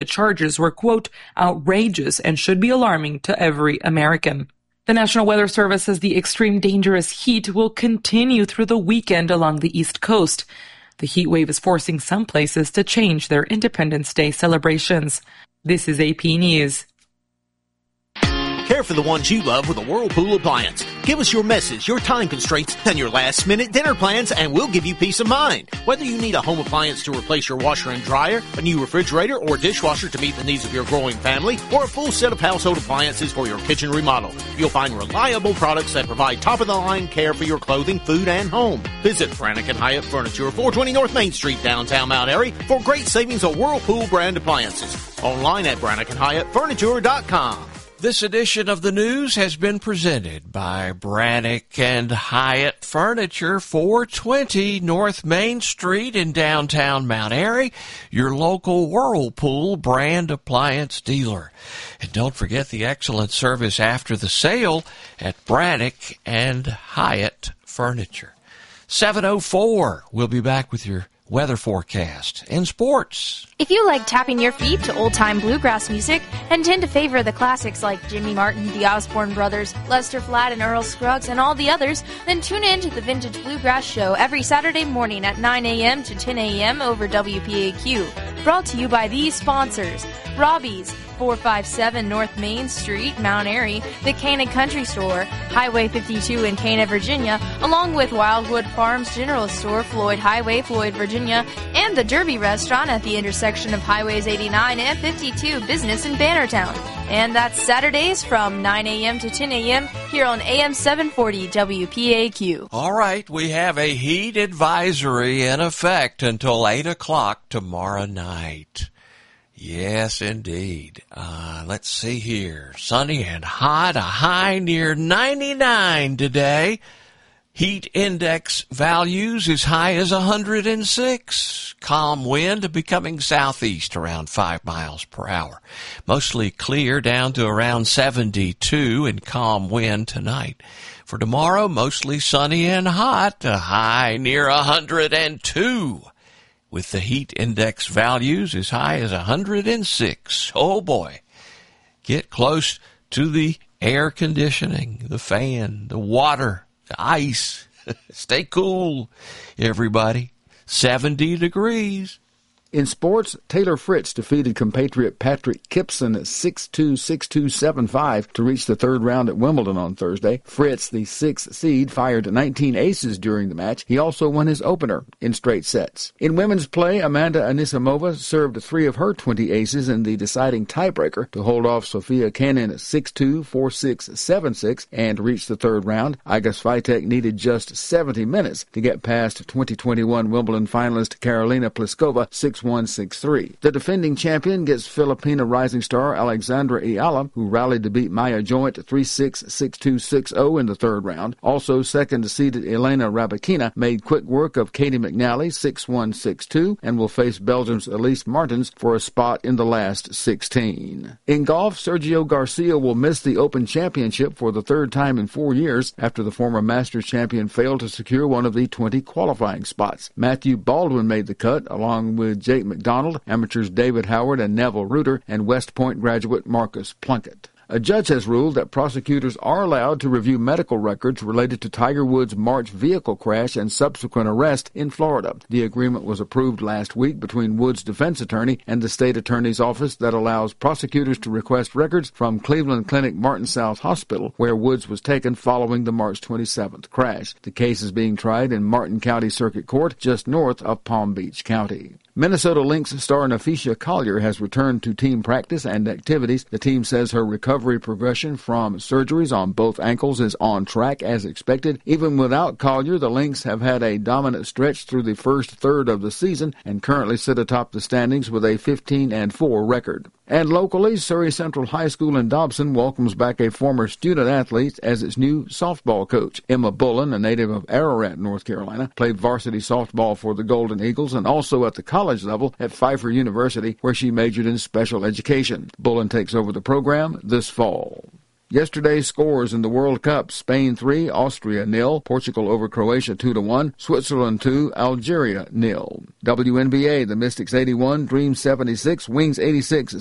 charges were, quote, outrageous and should be alarming to every American. The National Weather Service says the extreme dangerous heat will continue through the weekend along the East Coast. The heat wave is forcing some places to change their Independence Day celebrations. This is AP News. Care for the ones you love with a Whirlpool appliance. Give us your messes, your time constraints, and your last-minute dinner plans, and we'll give you peace of mind. Whether you need a home appliance to replace your washer and dryer, a new refrigerator or dishwasher to meet the needs of your growing family, or a full set of household appliances for your kitchen remodel, you'll find reliable products that provide top-of-the-line care for your clothing, food, and home. Visit Brannick & Hyatt Furniture, 420 North Main Street, downtown Mount Airy, for great savings on Whirlpool brand appliances. Online at BrannickandHyattFurniture.com. This edition of the news has been presented by Brannick & Hyatt Furniture, 420 North Main Street in downtown Mount Airy, your local Whirlpool brand appliance dealer. And don't forget the excellent service after the sale at Brannick & Hyatt Furniture. 7:04, we'll be back with your weather forecast and sports. If you like tapping your feet to old-time bluegrass music and tend to favor the classics like Jimmy Martin, the Osborne Brothers, Lester Flatt and Earl Scruggs, and all the others, then tune in to the Vintage Bluegrass Show every Saturday morning at 9 a.m. to 10 a.m. over WPAQ. Brought to you by these sponsors: Robbie's, 457 North Main Street, Mount Airy, the Cana Country Store, Highway 52 in Cana, Virginia, along with Wildwood Farms General Store, Floyd Highway, Floyd, Virginia, and the Derby Restaurant at the intersection of Highways 89 and 52 Business in Bannertown. And that's Saturdays from 9 a.m. to 10 a.m. here on AM 740 WPAQ. All right, we have a heat advisory in effect until 8 o'clock tomorrow night. Yes, indeed. Let's see here. Sunny and hot, a high near 99 today. Heat index values as high as 106. Calm wind becoming southeast around 5 miles per hour. Mostly clear down to around 72 and calm wind tonight. For tomorrow, mostly sunny and hot, a high near 102. With the heat index values as high as 106. Oh boy. Get close to the air conditioning, the fan, the water, the ice. Stay cool, everybody. 70 degrees. In sports, Taylor Fritz defeated compatriot Patrick Kipson at 6-2, 6-2, 7-5 to reach the third round at Wimbledon on Thursday. Fritz, the 6th seed, fired 19 aces during the match. He also won his opener in straight sets. In women's play, Amanda Anisimova served 3 of her 20 aces in the deciding tiebreaker to hold off Sofia Kenin at 6-2, 4-6, 7-6 and reach the third round. Iga Swiatek needed just 70 minutes to get past 2021 Wimbledon finalist Karolina Pliskova 6-1, 6-3. The defending champion gets Filipina rising star Alexandra Ayala, who rallied to beat Maya Joint 3-6, 6-2, 6-0 in the third round. Also, second-seeded Elena Rybakina made quick work of Katie McNally 6-1, 6-2, and will face Belgium's Elise Martens for a spot in the last 16. In golf, Sergio Garcia will miss the Open Championship for the third time in 4 years after the former Masters champion failed to secure one of the 20 qualifying spots. Matthew Baldwin made the cut, along with Jake McDonald, amateurs David Howard and Neville Reuter, and West Point graduate Marcus Plunkett. A judge has ruled that prosecutors are allowed to review medical records related to Tiger Woods' March vehicle crash and subsequent arrest in Florida. The agreement was approved last week between Woods' defense attorney and the state attorney's office that allows prosecutors to request records from Cleveland Clinic Martin South Hospital, where Woods was taken following the March 27th crash. The case is being tried in Martin County Circuit Court, just north of Palm Beach County. Minnesota Lynx star Naphecia Collier has returned to team practice and activities. The team says her recovery progression from surgeries on both ankles is on track as expected. Even without Collier, the Lynx have had a dominant stretch through the first third of the season and currently sit atop the standings with a 15-4 record. And locally, Surrey Central High School in Dobson welcomes back a former student athlete as its new softball coach. Emma Bullen, a native of Ararat, North Carolina, played varsity softball for the Golden Eagles and also at the college level at Pfeiffer University, where she majored in special education. Bullen takes over the program this fall. Yesterday's scores in the World Cup: Spain 3, Austria 0, Portugal over Croatia 2-1, Switzerland 2, Algeria 0. WNBA, the Mystics 81, Dreams 76, Wings 86,